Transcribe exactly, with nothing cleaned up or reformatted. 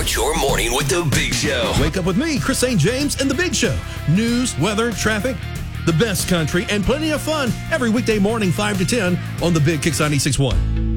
Your morning with the Big Show. Wake up with me, Chris Saint James, and the Big Show. News, weather, traffic, the best country, and plenty of fun every weekday morning, five to ten on the Big Kicks ninety-six point one.